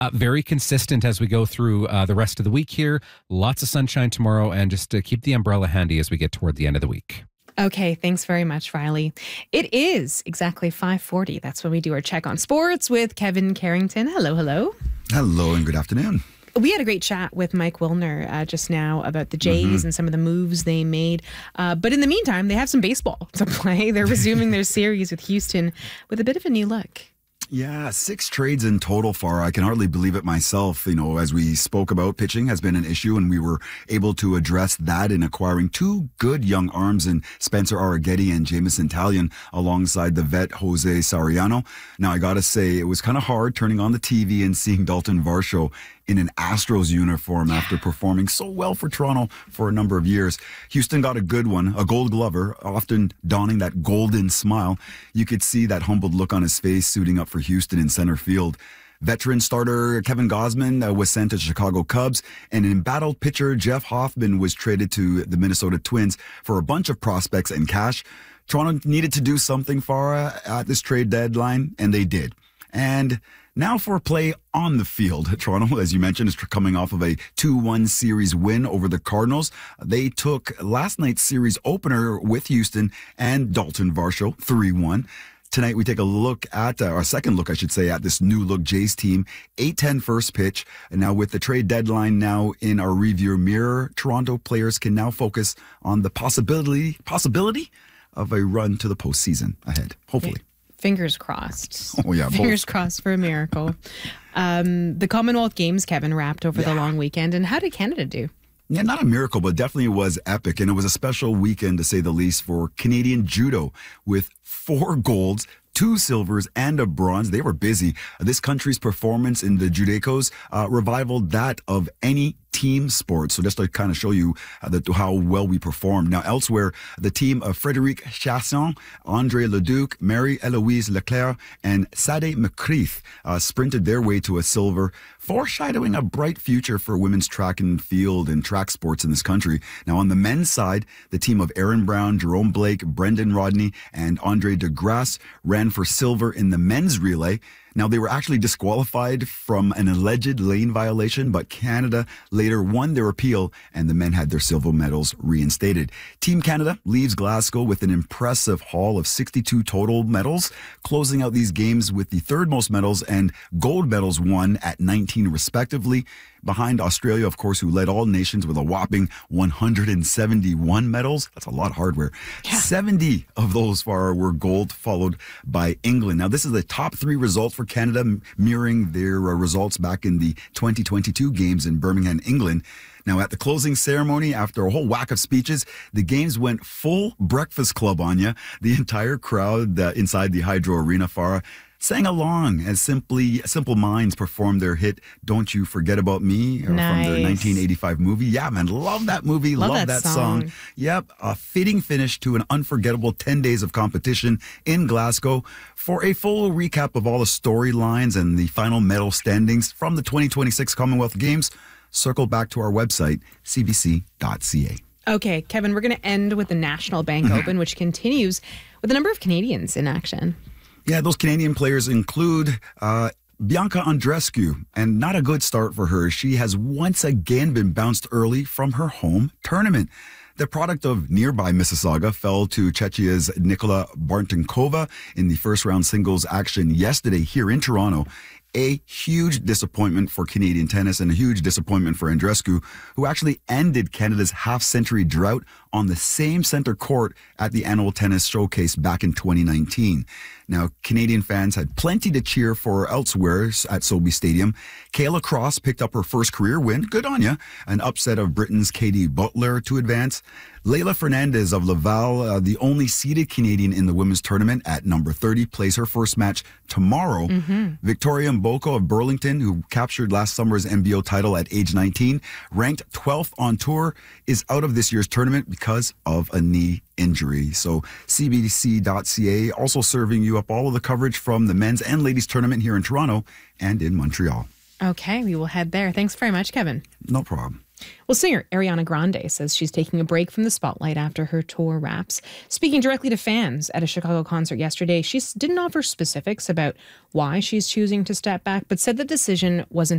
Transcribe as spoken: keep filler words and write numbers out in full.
Uh, very consistent as we go through uh, the rest of the week here. Lots of sunshine tomorrow, and just to keep the umbrella handy as we get toward the end of the week. Okay, thanks very much, Riley. It is exactly five forty. That's when we do our check on sports with Kevin Carrington. Hello, hello. Hello and good afternoon. We had a great chat with Mike Wilner uh, just now about the Jays mm-hmm. and some of the moves they made. Uh, but in the meantime, they have some baseball to play. They're resuming their series with Houston with a bit of a new look. Yeah, six trades in total, Farah. I can hardly believe it myself. You know, as we spoke about, pitching has been an issue, and we were able to address that in acquiring two good young arms in Spencer Arrighetti and Jameson Taillon alongside the vet Jose Sariano. Now, I got to say, it was kind of hard turning on the T V and seeing Dalton Varsho in an Astros uniform yeah. after performing so well for Toronto for a number of years. Houston got a good one, a gold glover, often donning that golden smile. You could see that humbled look on his face suiting up for Houston in center field. Veteran starter Kevin Gausman uh, was sent to Chicago Cubs, and embattled pitcher Jeff Hoffman was traded to the Minnesota Twins for a bunch of prospects and cash. Toronto needed to do something for uh, at this trade deadline, and they did. And now for play on the field. Toronto, as you mentioned, is coming off of a two one series win over the Cardinals. They took last night's series opener with Houston and Dalton Varsho, three one. Tonight, we take a look at, uh, our second look, I should say, at this new look Jays team. eight ten first pitch. And now with the trade deadline now in our review mirror, Toronto players can now focus on the possibility, possibility of a run to the postseason ahead, hopefully. Yeah. Fingers crossed. Oh, yeah. Fingers both. crossed for a miracle. Um, the Commonwealth Games, Kevin, wrapped over yeah. the long weekend. And how did Canada do? Yeah, not a miracle, but definitely was epic. And it was a special weekend, to say the least, for Canadian judo with four golds, two silvers, and a bronze. They were busy. This country's performance in the Judecos uh, revivaled that of any team sport. So just to kind of show you uh, the, how well we performed. Now, elsewhere, the team of Frédéric Chasson, André Leduc, Marie-Eloise Leclerc, and Sade McCreath uh, sprinted their way to a silver, foreshadowing a bright future for women's track and field and track sports in this country. Now, on the men's side, the team of Aaron Brown, Jerome Blake, Brendan Rodney, and Andre DeGrasse ran for silver in the men's relay. Now, they were actually disqualified from an alleged lane violation, but Canada later won their appeal, and the men had their silver medals reinstated. Team Canada leaves Glasgow with an impressive haul of sixty-two total medals, closing out these games with the third most medals and gold medals won at nineteen respectively, behind Australia, of course, who led all nations with a whopping one hundred seventy-one medals. That's a lot of hardware. Yeah. seventy of those far were gold, followed by England. Now, this is the top three results for Canada, mirroring their uh, results back in the twenty twenty-two games in Birmingham, England. Now, at the closing ceremony, after a whole whack of speeches, the games went full Breakfast Club on you. The entire crowd uh, inside the Hydro Arena, Farah, sang along as simply Simple Minds performed their hit "Don't You Forget About Me" or nice. from their nineteen eighty-five movie. Yeah, man, love that movie, love, love that, that song. song. Yep, a fitting finish to an unforgettable ten days of competition in Glasgow. For a full recap of all the storylines and the final medal standings from the twenty twenty-six Commonwealth Games, circle back to our website, c b c dot c a. Okay, Kevin, we're going to end with the National Bank Open, which continues with a number of Canadians in action. Yeah, those Canadian players include uh, Bianca Andreescu, and not a good start for her. She has once again been bounced early from her home tournament. The product of nearby Mississauga fell to Czechia's Nikola Bartonkova in the first round singles action yesterday here in Toronto. A huge disappointment for Canadian tennis and a huge disappointment for Andreescu, who actually ended Canada's half-century drought on the same center court at the annual tennis showcase back in twenty nineteen. Now, Canadian fans had plenty to cheer for elsewhere at Sobeys Stadium. Kayla Cross picked up her first career win. Good on ya. An upset of Britain's Katie Butler to advance. Leylah Fernandez of Laval, uh, the only seeded Canadian in the women's tournament at number thirty, plays her first match tomorrow. Mm-hmm. Victoria Mboko of Burlington, who captured last summer's N B O title at age nineteen, ranked twelfth on tour, is out of this year's tournament because of a knee injury. So c b c dot c a also serving you up all of the coverage from the men's and ladies tournament here in Toronto and in Montreal. Okay, we will head there. Thanks very much, Kevin. No problem. Well, singer Ariana Grande says she's taking a break from the spotlight after her tour wraps. Speaking directly to fans at a Chicago concert yesterday, she didn't offer specifics about why she's choosing to step back, but said the decision wasn't